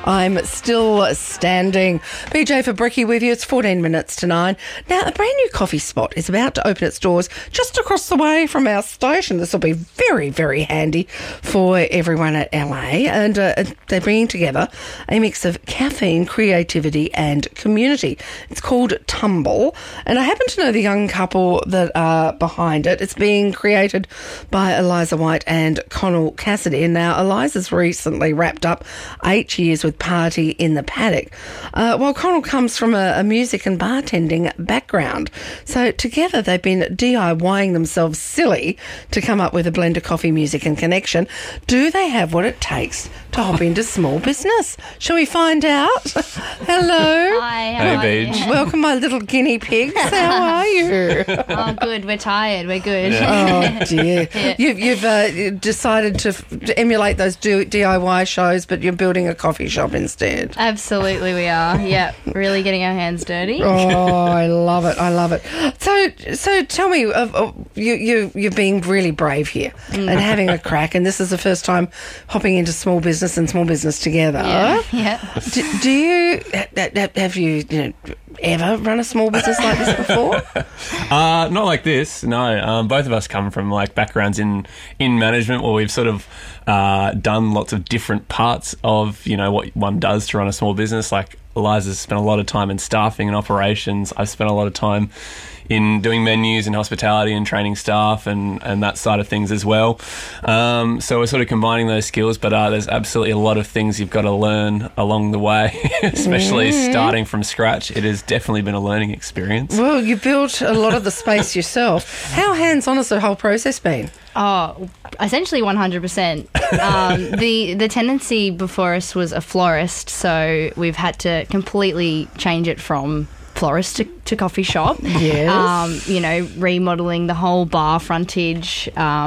I'm still standing. BJ for Bricky with you. It's 14 minutes to 9. Now, a brand new coffee spot is about to open its doors just across the way from our station. This will be very, very handy for everyone at LA. And they're bringing together a mix of caffeine, creativity and community. It's called Tumble. And I happen to know the young couple that are behind it. It's being created by Eliza White and Connell Cassidy. And now, Eliza's recently wrapped up 8 years with Party in the Paddock. While Connell comes from a music and bartending background. So together they've been DIYing themselves silly to come up with a blend of coffee, music and connection. Do they have what it takes to hop into small business? Shall we find out? Hello. Hi, how are you? Welcome, my little guinea pigs. How are you? Oh, good. We're tired. We're good. Oh, dear. Yeah. You've decided to emulate those DIY shows, but you're building a coffee shop instead. Absolutely we are. Yeah, really getting our hands dirty. Oh, I love it. I love it. So tell me, you're being really brave here and having a crack, and this is the first time hopping into small business and small business together. Yeah. Do you have you ever run a small business like this before? Not like this, no. Both of us come from backgrounds in management, where we've sort of done lots of different parts of what one does to run a small business. Like Eliza's spent a lot of time in staffing and operations. I've spent a lot of time in doing menus and hospitality and training staff and that side of things as well. So we're sort of combining those skills, but there's absolutely a lot of things you've got to learn along the way, especially starting from scratch. It has definitely been a learning experience. Well, you built a lot of the space yourself. How hands-on has the whole process been? Oh, essentially 100%. The tendency before us was a florist, so we've had to completely change it from florist to coffee shop. Yes. Remodeling the whole bar frontage,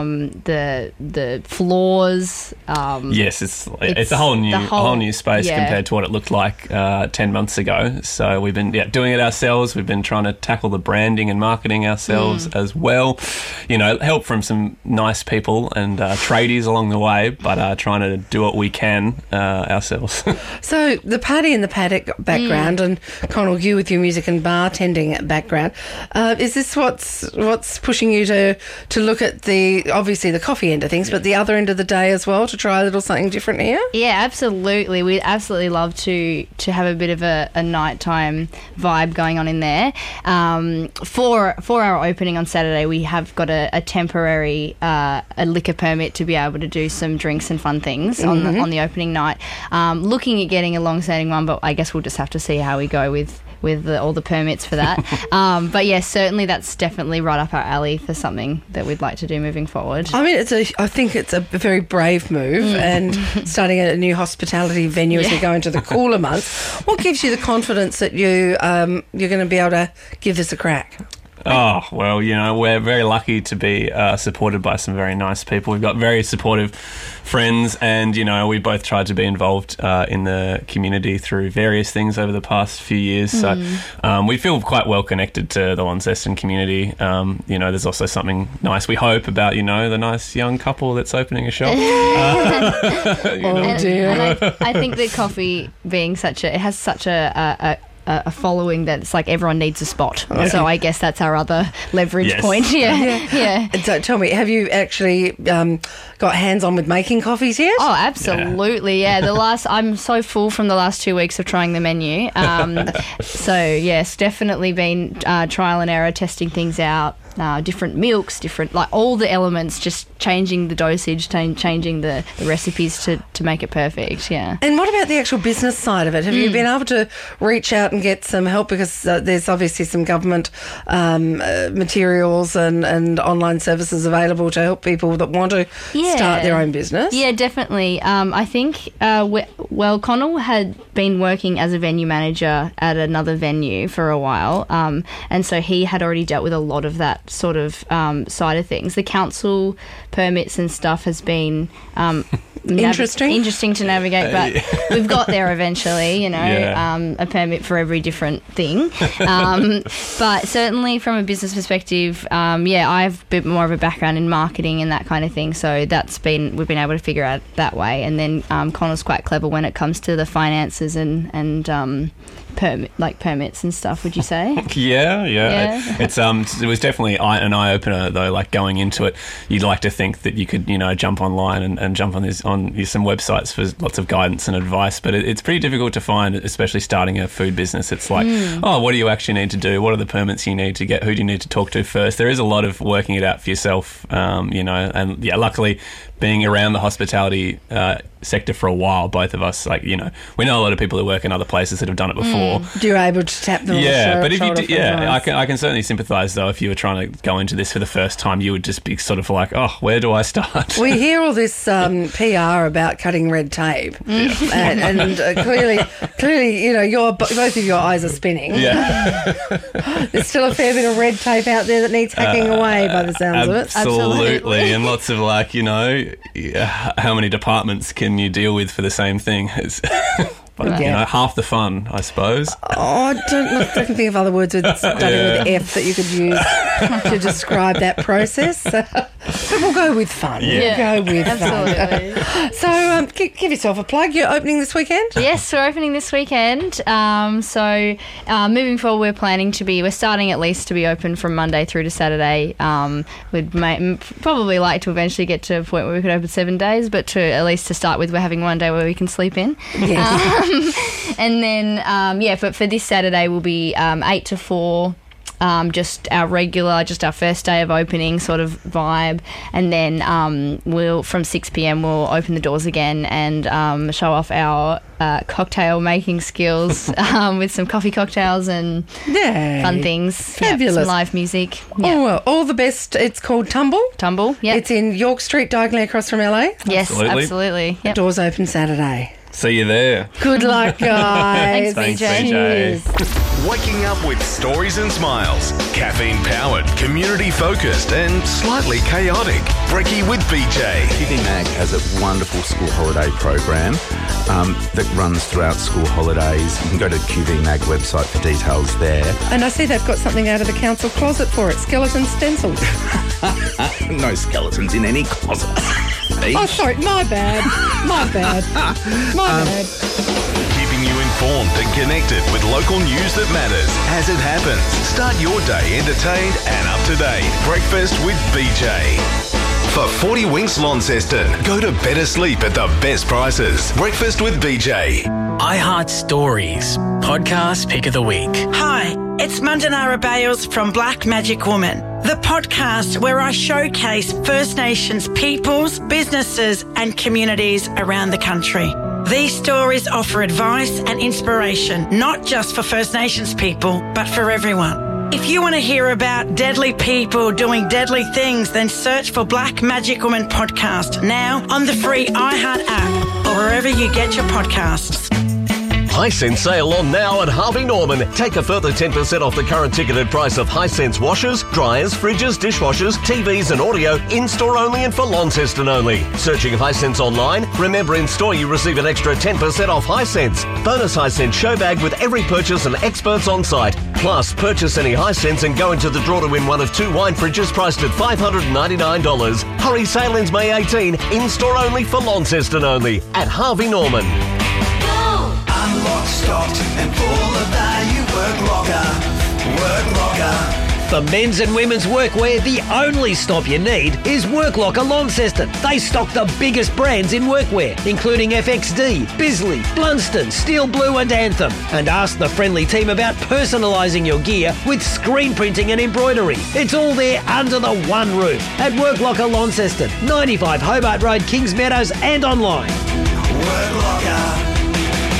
the floors. Yes, it's a whole new space compared to what it looked like 10 months ago. So we've been doing it ourselves. We've been trying to tackle the branding and marketing ourselves as well. Help from some nice people and tradies along the way, but trying to do what we can ourselves. So the Party in the Paddock background and Connell, you with your music and bartending background, is this what's pushing you to look at obviously the coffee end of things, but the other end of the day as well, to try a little something different here? Yeah, absolutely. We'd absolutely love to have a bit of a nighttime vibe going on in there. For our opening on Saturday, we have got a temporary a liquor permit to be able to do some drinks and fun things on the opening night. Looking at getting a long-standing one, but I guess we'll just have to see how we go with all the permits for that. But yes, certainly that's definitely right up our alley for something that we'd like to do moving forward. I mean, I think it's a very brave move, and starting a new hospitality venue as we go into the cooler months. What gives you the confidence that you're going to be able to give this a crack? Oh, well, we're very lucky to be supported by some very nice people. We've got very supportive friends, and, we both tried to be involved in the community through various things over the past few years. So we feel quite well connected to the Launceston community. There's also something nice, we hope, about, the nice young couple that's opening a shop. Oh, dear. And I think that coffee being it has such a following that it's like everyone needs a spot. So I guess that's our other leverage point. Yeah. So tell me, have you actually got hands-on with making coffees yet? Oh, absolutely. Yeah. I'm so full from the last 2 weeks of trying the menu. So yes, definitely been trial and error, testing things out. Different milks, all the elements, just changing the dosage, changing the recipes to make it perfect, yeah. And what about the actual business side of it? Have you been able to reach out and get some help? Because there's obviously some government materials and online services available to help people that want to start their own business. Yeah, definitely. I think, Connell had been working as a venue manager at another venue for a while, and so he had already dealt with a lot of that sort of side of things. The council permits and stuff has been Interesting to navigate, but we've got there eventually, a permit for every different thing. But certainly from a business perspective, I have a bit more of a background in marketing and that kind of thing, so we've been able to figure out that way. And then Connor's quite clever when it comes to the finances and permits and stuff, would you say? Yeah. It was definitely an eye-opener, though, like going into it. You'd like to think that you could, jump online and jump on some websites for lots of guidance and advice, but it's pretty difficult to find, especially starting a food business. It's like, what do you actually need to do? What are the permits you need to get? Who do you need to talk to first? There is a lot of working it out for yourself, luckily being around the hospitality sector for a while, both of us, we know a lot of people who work in other places that have done it before. You're able to tap them. But if you do, I can certainly sympathise, though. If you were trying to go into this for the first time, you would just be sort of like, where do I start? We hear all this PR about cutting red tape, and clearly, both of your eyes are spinning. Yeah, there's still a fair bit of red tape out there that needs hacking away, by the sounds of it. Absolutely, and lots of how many departments can you deal with for the same thing? It's half the fun, I suppose. I don't think of other words starting with F that you could use to describe that process. But we'll go with fun. Yeah. We'll go with absolutely. fun. So give yourself a plug. You're opening this weekend? Yes, we're opening this weekend. Moving forward, we're starting at least to be open from Monday through to Saturday. We'd probably like to eventually get to a point where we could open 7 days, but at least to start with, we're having one day where we can sleep in. Yes. And then, for this Saturday, we'll be 8 to 4. Just our first day of opening sort of vibe, and then from 6 p.m. we'll open the doors again and show off our cocktail making skills with some coffee cocktails and fun things. Fabulous. Some live music. All the best. It's called Tumble. Yeah, it's in York Street, diagonally across from LA. Yes, absolutely. Yep. Doors open Saturday. See you there. Good luck, guys. Thanks, BJ. Cheers. Waking up with stories and smiles. Caffeine-powered, community-focused and slightly chaotic. Brekkie with BJ. QV Mag has a wonderful school holiday program that runs throughout school holidays. You can go to QV Mag website for details there. And I see they've got something out of the council closet for it. Skeleton stencils. No skeletons in any closet. Oh, sorry. My bad. Keeping you informed and connected with local news that matters as it happens. Start your day entertained and up to date. Breakfast with BJ. For 40 Winks Launceston, go to better sleep at the best prices. Breakfast with BJ. iHeart Stories, podcast pick of the week. Hi, it's Mandanara Bales from Black Magic Woman, the podcast where I showcase First Nations peoples, businesses and communities around the country. These stories offer advice and inspiration, not just for First Nations people, but for everyone. If you want to hear about deadly people doing deadly things, then search for Black Magic Woman Podcast now on the free iHeart app or wherever you get your podcasts. Hisense sale on now at Harvey Norman. Take a further 10% off the current ticketed price of Hisense washers, dryers, fridges, dishwashers, TVs and audio, in-store only and for Launceston only. Searching Hisense online? Remember, in store you receive an extra 10% off Hisense. Bonus Hisense show bag with every purchase and experts on site. Plus, purchase any Hisense and go into the draw to win one of 2 wine fridges priced at $599. Hurry, sale ends May 18. In-store only for Launceston only at Harvey Norman. Unlocked, stocked, and full of value. Work Locker. For men's and women's workwear, the only stop you need is Work Locker Launceston. They stock the biggest brands in workwear, including FXD, Bisley, Blunston, Steel Blue and Anthem. And ask the friendly team about personalising your gear with screen printing and embroidery. It's all there under the one roof at Work Locker Launceston, 95 Hobart Road, Kings Meadows and online. Work Locker.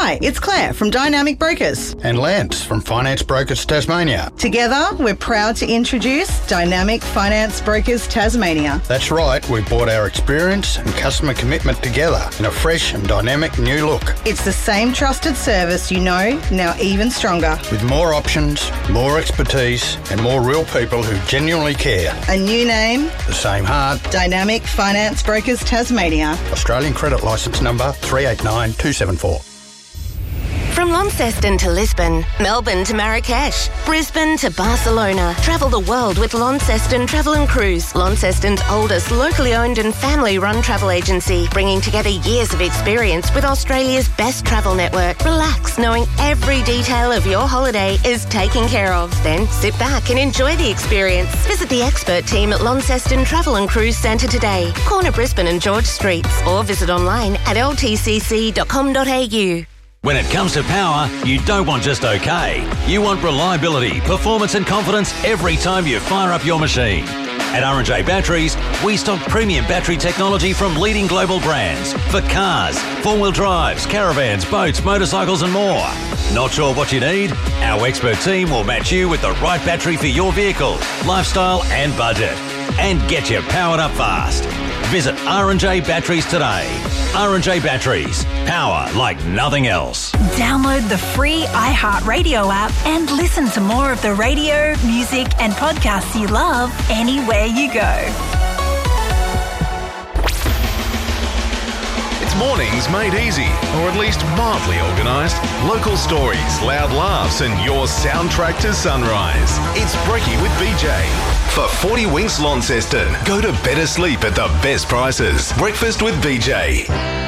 Hi, it's Claire from Dynamic Brokers. And Lance from Finance Brokers Tasmania. Together, we're proud to introduce Dynamic Finance Brokers Tasmania. That's right, we've brought our experience and customer commitment together in a fresh and dynamic new look. It's the same trusted service you know, now even stronger. With more options, more expertise, and more real people who genuinely care. A new name, the same heart. Dynamic Finance Brokers Tasmania. Australian credit licence number 389274. From Launceston to Lisbon, Melbourne to Marrakesh, Brisbane to Barcelona. Travel the world with Launceston Travel and Cruise. Launceston's oldest locally owned and family-run travel agency, bringing together years of experience with Australia's best travel network. Relax, knowing every detail of your holiday is taken care of. Then sit back and enjoy the experience. Visit the expert team at Launceston Travel and Cruise Centre today, corner Brisbane and George Streets, or visit online at ltcc.com.au. When it comes to power, you don't want just okay. You want reliability, performance and confidence every time you fire up your machine. At R&J Batteries, we stock premium battery technology from leading global brands for cars, four-wheel drives, caravans, boats, motorcycles and more. Not sure what you need? Our expert team will match you with the right battery for your vehicle, lifestyle and budget. And get you powered up fast. Visit R&J Batteries today. R&J Batteries. Power like nothing else. Download the free iHeartRadio app and listen to more of the radio, music and podcasts you love anywhere you go. It's mornings made easy, or at least mildly organised. Local stories, loud laughs and your soundtrack to sunrise. It's Brekkie with BJ. For 40 Winks Launceston, go to better sleep at the best prices. Breakfast with BJ.